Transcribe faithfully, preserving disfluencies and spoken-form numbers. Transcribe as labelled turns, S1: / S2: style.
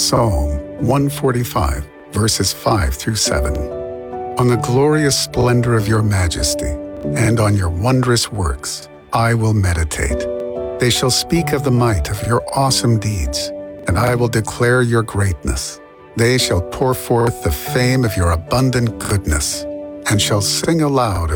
S1: Psalm one forty-five, verses five through seven. On the glorious splendor of your majesty, and on your wondrous works, I will meditate. They shall speak of the might of your awesome deeds, and I will declare your greatness. They shall pour forth the fame of your abundant goodness, and shall sing aloud